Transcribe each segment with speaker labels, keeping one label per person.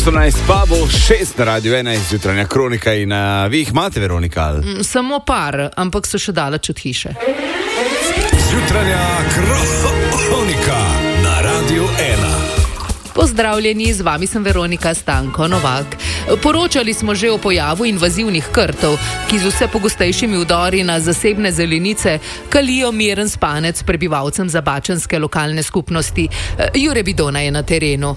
Speaker 1: 18 pa bo 6 na Radio 1 jutranja kronika in vi jih imate, Veronika?
Speaker 2: Samo par, ampak so še daleč od hiše.
Speaker 3: Jutranja kronika na Radio 1.
Speaker 2: Pozdravljeni, z vami sem Veronika Stanko Novak. Poročali smo že o pojavu invazivnih krtov, ki z vse pogostejšimi vdori na zasebne zelenice kalijo miren spanec prebivalcem zabačanske lokalne skupnosti. Jure Bidona je na terenu.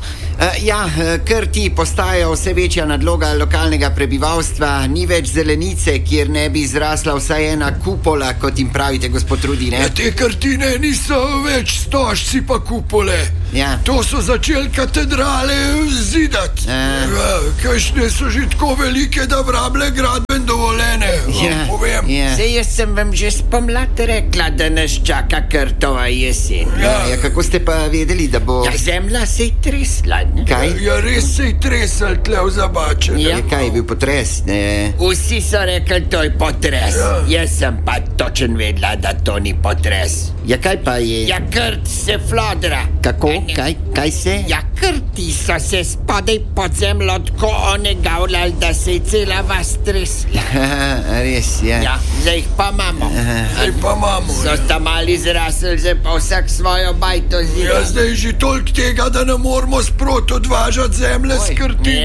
Speaker 4: Krti postajajo vse večja nadloga lokalnega prebivalstva. Ni več zelenice, kjer ne bi zrasla vsaj ena kupola, kot jim pravite, gospod Rudi, ne?
Speaker 5: Te krtine niso več stožci pa kupole. To so začeli katedrale zidati. Kakšne so že tako velike, da vrable gradben dovoljene.
Speaker 4: Sej jaz sem vam že spomlad rekla, da nas čaka krtova jesen. Kako ste pa vedeli, da bo... Zemlja se je tresla, ne? Kaj?
Speaker 5: Res se je tresel tle v Zabačene.
Speaker 4: Kaj je bil potres, ne?
Speaker 6: Vsi so rekli, to je potres. Jaz sem pa točen vedela, da to ni potres.
Speaker 4: Kaj pa je?
Speaker 6: Krt se flodra.
Speaker 4: Kako? Kaj se?
Speaker 6: Krti so se spodaj pod zemljo tako onegavljali, da se je cela vas tresla.
Speaker 4: Res,
Speaker 6: Zdaj jih pa imamo. So sta mali zrasli, zdaj pa vsak svojo bajto zida.
Speaker 5: Zdaj že toliko tega, da ne moramo sprot odvažati zemlje s krti.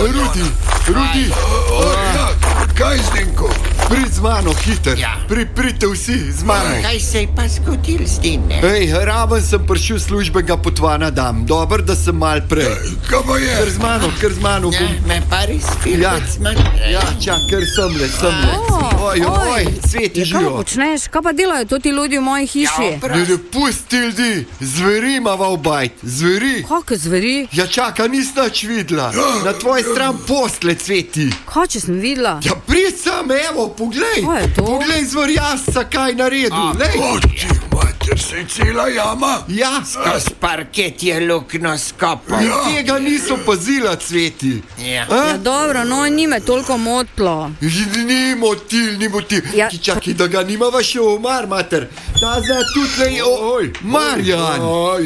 Speaker 5: Rudi. Kaj Zdenko? Prid z mano, hiter. Pridite vsi z mano.
Speaker 6: Kaj se je pa zgodil s tem, ne?
Speaker 5: Raven sem prišel službenega potvana dam. Dober, da sem mal prej. Kaj pa je? Kar z mano.
Speaker 6: Me pa res filmec manj.
Speaker 5: Kar semle. Oj, Sveti živo.
Speaker 7: Kaj počneš? Kaj pa delajo toti ljudi v moji hiši?
Speaker 5: Ne pusti ljudi. Zveri imava v bajt. Zveri.
Speaker 7: Kakve zveri?
Speaker 5: Čaka, nis nič videla. Na tvoji stran posle, Sveti.
Speaker 7: Kaj, če sem videla?
Speaker 5: Prid sam, evo, poglej.
Speaker 7: Kaj je to?
Speaker 5: Poglej zvrjasca, kaj naredil. Oči, mater, se je cela jama.
Speaker 6: Skozi parket je lukno skopal.
Speaker 5: Tega niso pazila, Sveti.
Speaker 7: Dobro, no, ni me toliko motlo.
Speaker 5: Ni motil. Čakaj, da ga nimava še v omar, mater. Ta zdaj tudi, Marjan.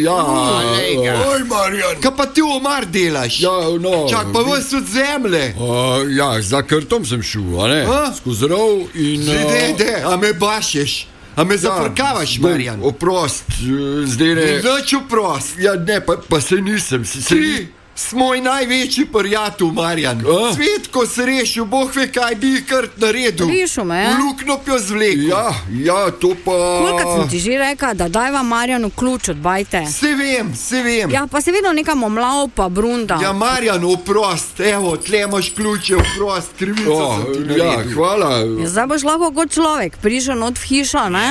Speaker 5: Oj, Marjan. Kaj pa ti v omar delaš? Čak, pa vas od zemlje.
Speaker 8: Za krtom sem šel, a ne? Skozi rov in...
Speaker 5: A me bašeš? A me zaprkavaš, Marjan?
Speaker 8: Oprost, zdaj ne...
Speaker 5: Nič oprost.
Speaker 8: Ne, pa se nisem.
Speaker 5: Ti si moj največji prijatelj, Marjan. Svet, ko se rešil, Bog ve, kaj bi krt naredil.
Speaker 7: Rešil me,
Speaker 5: V luknjo pjo zvlekel.
Speaker 8: To pa...
Speaker 7: Kolikrat sem ti že rekla, da dajva Marjanu ključ od bajte?
Speaker 5: Se vem.
Speaker 7: Pa se vedno nekam omlav pa brunda.
Speaker 5: Marjan, oprost. Evo, tle imaš ključe, oprost. Krivico sem ti naredil.
Speaker 8: Hvala.
Speaker 7: Zdaj boš lahko kot človek prišel not v hišo, ne?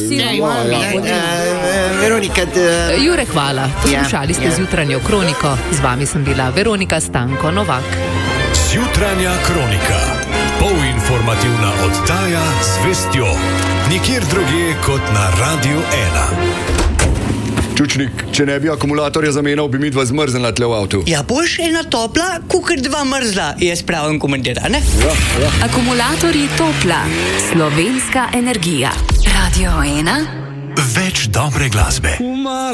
Speaker 4: Veronika,
Speaker 2: Jure, hvala. Poslušali ste zjutranjo kroniko. Z vami sem bila Veronika Stanko Novak.
Speaker 3: Jutranja kronika. Polinformativna oddaja z vestjo. Nikjer drugje kot na Radio 1.
Speaker 8: Čučnik, če ne bi akumulatorja zamenjal, bi mi dva zmrznila tle v avtu.
Speaker 9: Boš ena topla, kukor dva mrzla, jaz pravim komentar, ne?
Speaker 10: Akumulatorji Topla. Slovenska energija. Radio 1.
Speaker 3: Več dobre glasbe.